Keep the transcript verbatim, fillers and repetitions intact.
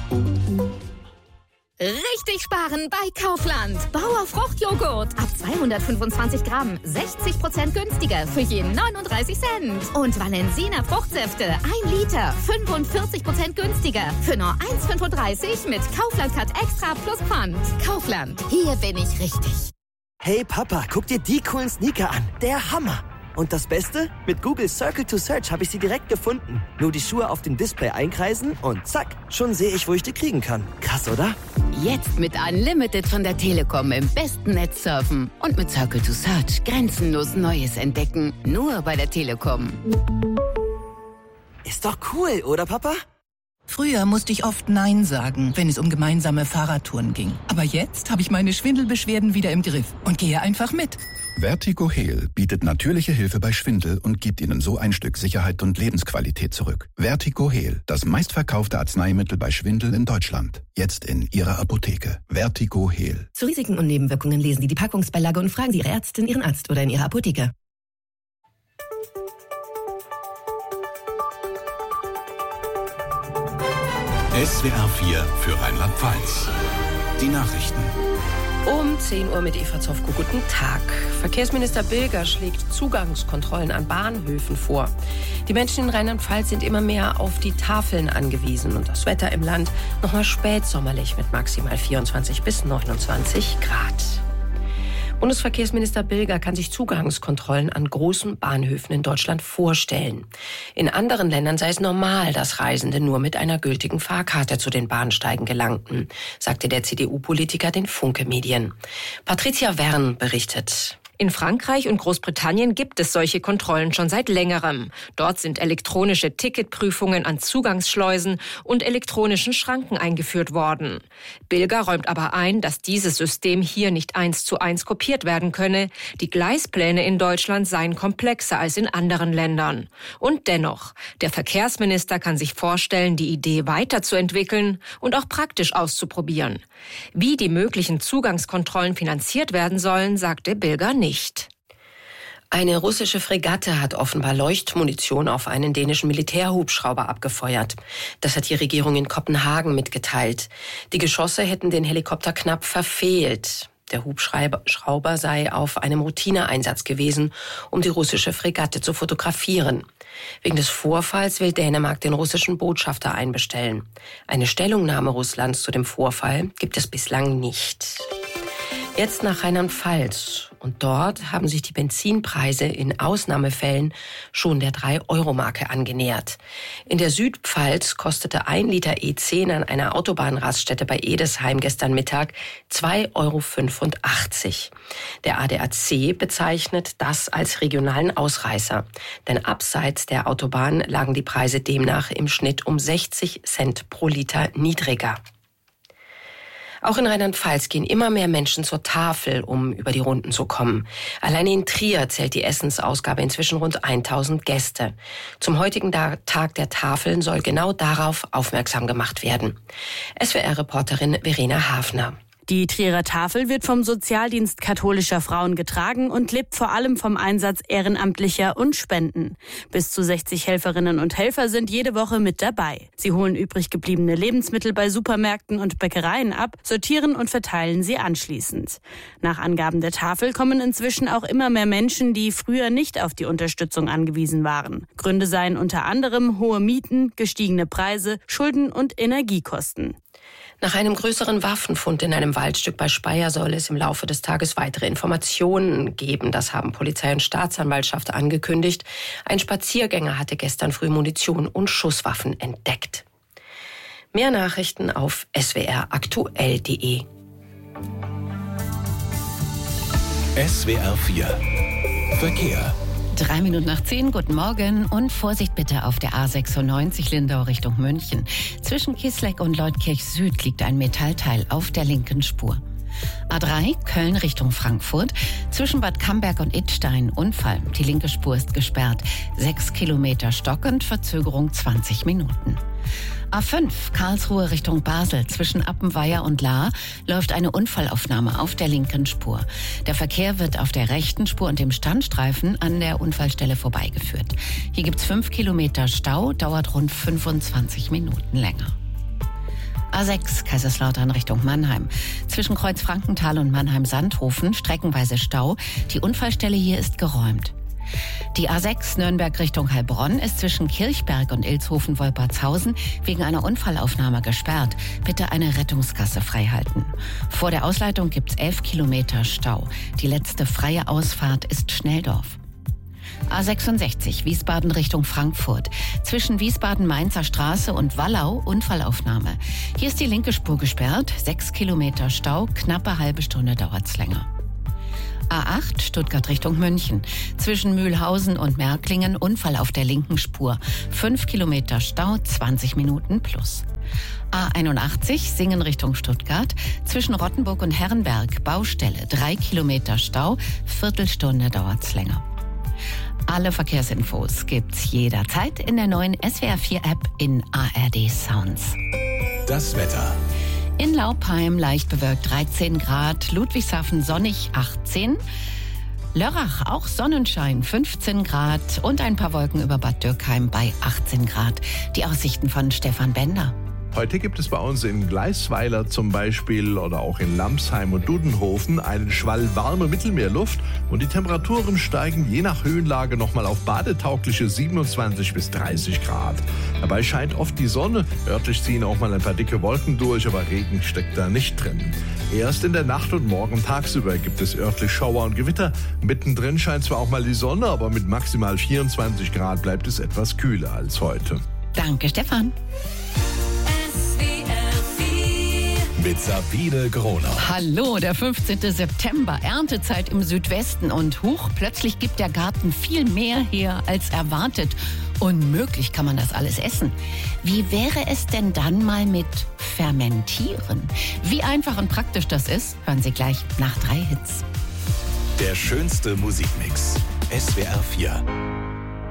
Richtig sparen bei Kaufland. Bauer Fruchtjoghurt ab zweihundertfünfundzwanzig Gramm, sechzig Prozent günstiger für je neununddreißig Cent. Und Valensina Fruchtsäfte, ein Liter, fünfundvierzig Prozent günstiger für nur eins Komma fünfunddreißig mit Kaufland Cut Extra plus Pfand. Kaufland, hier bin ich richtig. Hey Papa, guck dir die coolen Sneaker an. Der Hammer. Und das Beste? Mit Google Circle to Search habe ich sie direkt gefunden. Nur die Schuhe auf dem Display einkreisen und zack, schon sehe ich, wo ich die kriegen kann. Krass, oder? Jetzt mit Unlimited von der Telekom im besten Netz surfen. Und mit Circle to Search grenzenlos Neues entdecken. Nur bei der Telekom. Ist doch cool, oder Papa? Früher musste ich oft Nein sagen, wenn es um gemeinsame Fahrradtouren ging. Aber jetzt habe ich meine Schwindelbeschwerden wieder im Griff und gehe einfach mit. Vertigo Heal bietet natürliche Hilfe bei Schwindel und gibt Ihnen so ein Stück Sicherheit und Lebensqualität zurück. Vertigo Heal, das meistverkaufte Arzneimittel bei Schwindel in Deutschland. Jetzt in Ihrer Apotheke. Vertigo Heal. Zu Risiken und Nebenwirkungen lesen Sie die Packungsbeilage und fragen Sie Ihre Ärztin, Ihren Arzt oder in Ihrer Apotheke. S W R vier für Rheinland-Pfalz. Die Nachrichten. Um zehn Uhr mit Eva Zofko. Guten Tag. Verkehrsminister Bilger schlägt Zugangskontrollen an Bahnhöfen vor. Die Menschen in Rheinland-Pfalz sind immer mehr auf die Tafeln angewiesen und das Wetter im Land noch mal spätsommerlich mit maximal vierundzwanzig bis neunundzwanzig Grad. Bundesverkehrsminister Bilger kann sich Zugangskontrollen an großen Bahnhöfen in Deutschland vorstellen. In anderen Ländern sei es normal, dass Reisende nur mit einer gültigen Fahrkarte zu den Bahnsteigen gelangten, sagte der C D U-Politiker den Funke Medien. Patricia Wern berichtet. In Frankreich und Großbritannien gibt es solche Kontrollen schon seit längerem. Dort sind elektronische Ticketprüfungen an Zugangsschleusen und elektronischen Schranken eingeführt worden. Bilger räumt aber ein, dass dieses System hier nicht eins zu eins kopiert werden könne. Die Gleispläne in Deutschland seien komplexer als in anderen Ländern. Und dennoch, der Verkehrsminister kann sich vorstellen, die Idee weiterzuentwickeln und auch praktisch auszuprobieren. Wie die möglichen Zugangskontrollen finanziert werden sollen, sagte Bilger nicht. Nicht. Eine russische Fregatte hat offenbar Leuchtmunition auf einen dänischen Militärhubschrauber abgefeuert. Das hat die Regierung in Kopenhagen mitgeteilt. Die Geschosse hätten den Helikopter knapp verfehlt. Der Hubschrauber sei auf einem Routineeinsatz gewesen, um die russische Fregatte zu fotografieren. Wegen des Vorfalls will Dänemark den russischen Botschafter einbestellen. Eine Stellungnahme Russlands zu dem Vorfall gibt es bislang nicht. Jetzt nach Rheinland-Pfalz. Und dort haben sich die Benzinpreise in Ausnahmefällen schon der drei Euro Marke angenähert. In der Südpfalz kostete ein Liter E zehn an einer Autobahnraststätte bei Edesheim gestern Mittag zwei Euro fünfundachtzig. Der A D A C bezeichnet das als regionalen Ausreißer. Denn abseits der Autobahn lagen die Preise demnach im Schnitt um sechzig Cent pro Liter niedriger. Auch in Rheinland-Pfalz gehen immer mehr Menschen zur Tafel, um über die Runden zu kommen. Alleine in Trier zählt die Essensausgabe inzwischen rund tausend Gäste. Zum heutigen Tag der Tafeln soll genau darauf aufmerksam gemacht werden. S W R-Reporterin Verena Hafner. Die Trierer Tafel wird vom Sozialdienst katholischer Frauen getragen und lebt vor allem vom Einsatz Ehrenamtlicher und Spenden. Bis zu sechzig Helferinnen und Helfer sind jede Woche mit dabei. Sie holen übrig gebliebene Lebensmittel bei Supermärkten und Bäckereien ab, sortieren und verteilen sie anschließend. Nach Angaben der Tafel kommen inzwischen auch immer mehr Menschen, die früher nicht auf die Unterstützung angewiesen waren. Gründe seien unter anderem hohe Mieten, gestiegene Preise, Schulden und Energiekosten. Nach einem größeren Waffenfund in einem Waldstück bei Speyer soll es im Laufe des Tages weitere Informationen geben. Das haben Polizei und Staatsanwaltschaft angekündigt. Ein Spaziergänger hatte gestern früh Munition und Schusswaffen entdeckt. Mehr Nachrichten auf s w r aktuell punkt de. S W R vier Verkehr. Drei Minuten nach zehn, guten Morgen und Vorsicht bitte auf der A sechsundneunzig Lindau Richtung München. Zwischen Kiesleck und Leutkirch Süd liegt ein Metallteil auf der linken Spur. A drei Köln Richtung Frankfurt. Zwischen Bad Camberg und Idstein Unfall. Die linke Spur ist gesperrt. Sechs Kilometer stockend, Verzögerung zwanzig Minuten. A fünf Karlsruhe Richtung Basel. Zwischen Appenweier und Lahr läuft eine Unfallaufnahme auf der linken Spur. Der Verkehr wird auf der rechten Spur und dem Standstreifen an der Unfallstelle vorbeigeführt. Hier gibt's fünf Kilometer Stau, dauert rund fünfundzwanzig Minuten länger. A sechs Kaiserslautern Richtung Mannheim. Zwischen Kreuz Frankenthal und Mannheim-Sandhofen streckenweise Stau. Die Unfallstelle hier ist geräumt. Die A sechs Nürnberg Richtung Heilbronn ist zwischen Kirchberg und Ilshofen-Wolpertshausen wegen einer Unfallaufnahme gesperrt. Bitte eine Rettungsgasse freihalten. Vor der Ausleitung gibt's elf Kilometer Stau. Die letzte freie Ausfahrt ist Schnelldorf. A sechsundsechzig Wiesbaden Richtung Frankfurt. Zwischen Wiesbaden-Mainzer Straße und Wallau Unfallaufnahme. Hier ist die linke Spur gesperrt. Sechs Kilometer Stau, knappe halbe Stunde dauert's länger. A acht Stuttgart Richtung München. Zwischen Mühlhausen und Märklingen Unfall auf der linken Spur. Fünf Kilometer Stau, zwanzig Minuten plus. A einundachtzig Singen Richtung Stuttgart. Zwischen Rottenburg und Herrenberg Baustelle. Drei Kilometer Stau, Viertelstunde dauert's länger. Alle Verkehrsinfos gibt's jederzeit in der neuen S W R vier App in A R D Sounds. Das Wetter. In Laupheim leicht bewölkt dreizehn Grad, Ludwigshafen sonnig achtzehn, Lörrach auch Sonnenschein fünfzehn Grad und ein paar Wolken über Bad Dürkheim bei achtzehn Grad. Die Aussichten von Stefan Bender. Heute gibt es bei uns in Gleisweiler zum Beispiel oder auch in Lamsheim und Dudenhofen einen Schwall warme Mittelmeerluft und die Temperaturen steigen je nach Höhenlage nochmal auf badetaugliche siebenundzwanzig bis dreißig Grad. Dabei scheint oft die Sonne, örtlich ziehen auch mal ein paar dicke Wolken durch, aber Regen steckt da nicht drin. Erst in der Nacht und morgen tagsüber gibt es örtlich Schauer und Gewitter. Mittendrin scheint zwar auch mal die Sonne, aber mit maximal vierundzwanzig Grad bleibt es etwas kühler als heute. Danke, Stefan. Mit Sabine Gronau. Hallo, der fünfzehnten September, Erntezeit im Südwesten und huch, plötzlich gibt der Garten viel mehr her als erwartet. Unmöglich kann man das alles essen. Wie wäre es denn dann mal mit Fermentieren? Wie einfach und praktisch das ist, hören Sie gleich nach drei Hits. Der schönste Musikmix. S W R vier.